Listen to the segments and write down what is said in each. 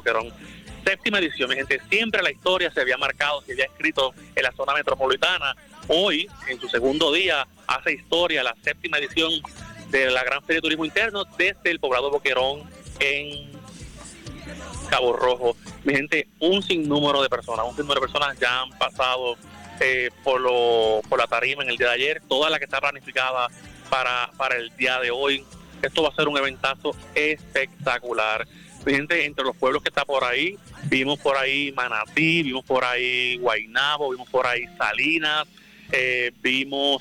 Boquerón. Séptima edición, mi gente. Siempre la historia se había marcado, se había escrito en la zona metropolitana. Hoy, en su segundo día, hace historia la séptima edición de la Gran Feria de Turismo Interno desde el poblado Boquerón en Cabo Rojo. Mi gente, un sinnúmero de personas ya han pasado por la tarima en el día de ayer, toda la que está planificada para el día de hoy. Esto va a ser un eventazo espectacular. Mi gente, entre los pueblos que está por ahí, vimos por ahí Manatí, vimos por ahí Guaynabo, vimos por ahí Salinas, vimos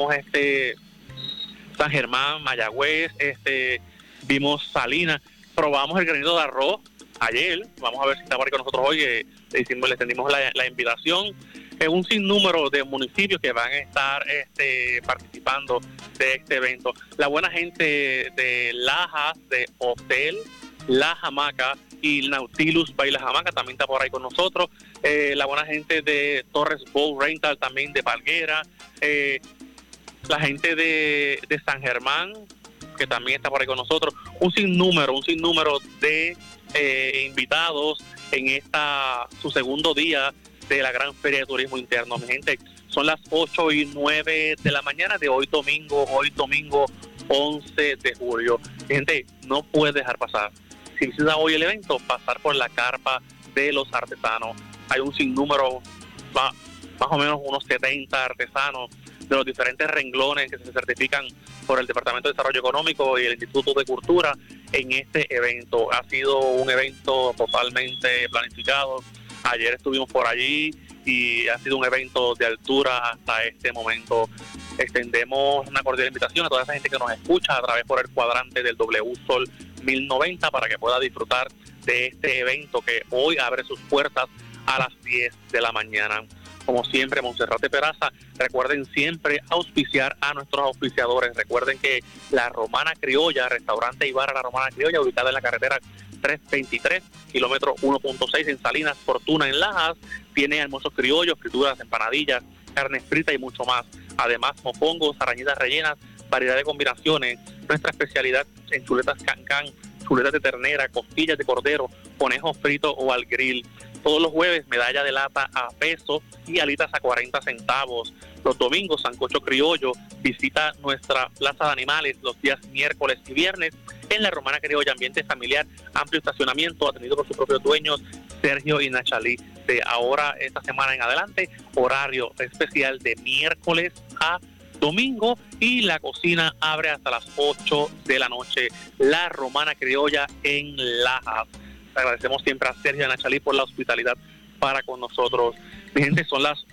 San Germán, Mayagüez, vimos Salinas, probamos el granito de arroz ayer, vamos a ver si está por ahí con nosotros hoy, le extendimos la invitación. Un sinnúmero de municipios que van a estar participando de este evento. La buena gente de Lajas, de Hotel La Hamaca y Nautilus Baila Hamaca también está por ahí con nosotros. La buena gente de Torres Boat Rental también de Palguera. La gente de San Germán, que también está por ahí con nosotros. Un sinnúmero de invitados en su segundo día de la Gran Feria de Turismo Interno. Mi gente, son las 8:09 de la mañana de hoy domingo 11 de julio. Mi gente, no puede dejar pasar. Si visita hoy el evento, pasar por la carpa de los artesanos. Hay un sinnúmero, más o menos unos 70 artesanos de los diferentes renglones que se certifican por el Departamento de Desarrollo Económico y el Instituto de Cultura en este evento. Ha sido un evento totalmente planificado. Ayer estuvimos por allí y ha sido un evento de altura hasta este momento. Extendemos una cordial invitación a toda esa gente que nos escucha a través por el cuadrante del W Sol 1090 para que pueda disfrutar de este evento que hoy abre sus puertas a las 10 de la mañana. Como siempre, Monserrate Peraza, recuerden siempre auspiciar a nuestros auspiciadores. Recuerden que La Romana Criolla, restaurante y bar La Romana Criolla, ubicada en la carretera 323, kilómetro 1.6 en Salinas, Fortuna en Lajas, tiene almuerzos criollos, frituras, empanadillas, carne frita y mucho más. Además, mofongos, arañitas rellenas, variedad de combinaciones. Nuestra especialidad en chuletas cancán, chuletas de ternera, costillas de cordero, conejos fritos o al grill. Todos los jueves, medalla de lata a peso y alitas a 40 centavos. Los domingos, sancocho criollo. Visita nuestra plaza de animales los días miércoles y viernes en La Romana Criolla, ambiente familiar, amplio estacionamiento, atendido por sus propios dueños, Sergio y Nachalí. De ahora, esta semana en adelante, horario especial de miércoles a domingo y la cocina abre hasta las 8 de la noche. La Romana Criolla en Lajas. Agradecemos siempre a Sergio y a Nachalí por la hospitalidad para con nosotros. Mi gente, son las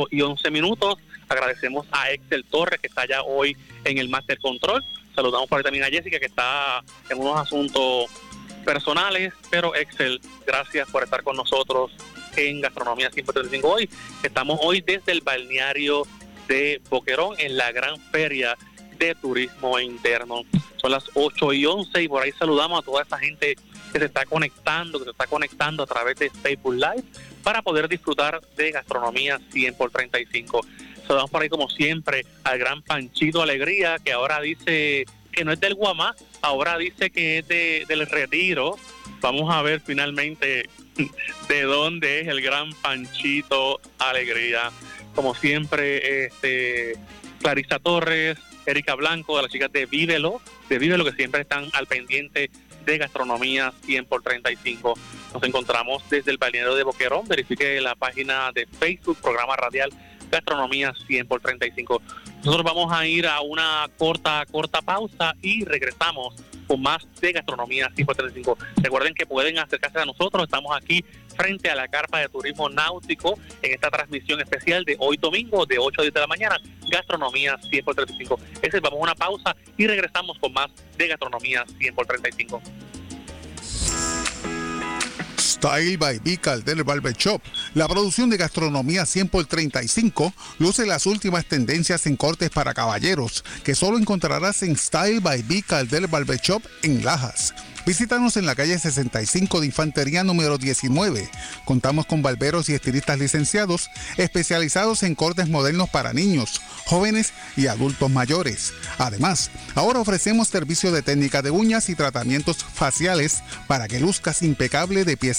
8:11. Agradecemos a Excel Torres, que está allá hoy en el Master Control. Saludamos por ahí también a Jessica, que está en unos asuntos personales, pero Excel, gracias por estar con nosotros en Gastronomía 135 hoy. Estamos hoy desde el balneario de Boquerón en la Gran Feria de Turismo Interno. Son las 8:11 y por ahí saludamos a toda esa gente que se está conectando a través de Facebook Live para poder disfrutar de Gastronomía 100x35. Saludamos por ahí como siempre al gran Panchito Alegría, que ahora dice que no es del Guamá, ahora dice que es del Retiro. Vamos a ver finalmente de dónde es el gran Panchito Alegría. Como siempre, Clarisa Torres, Erika Blanco, de las chicas de Vívelo, que siempre están al pendiente de Gastronomía 100x35. Nos encontramos desde el balneario de Boquerón. Verifique la página de Facebook, programa radial Gastronomía 100x35. Nosotros vamos a ir a una corta pausa y regresamos con más de Gastronomía 100x35. Recuerden que pueden acercarse a nosotros. Estamos aquí frente a la carpa de turismo náutico en esta transmisión especial de hoy domingo de 8 a 10 de la mañana, Gastronomía 100x35. Vamos a una pausa y regresamos con más de Gastronomía 100x35. Style by B. Calder Barber Shop. La producción de Gastronomía 100x35 luce las últimas tendencias en cortes para caballeros que solo encontrarás en Style by B. Calder Barber Shop en Lajas. Visítanos en la calle 65 de Infantería número 19. Contamos con barberos y estilistas licenciados especializados en cortes modernos para niños, jóvenes y adultos mayores. Además, ahora ofrecemos servicio de técnica de uñas y tratamientos faciales para que luzcas impecable de pies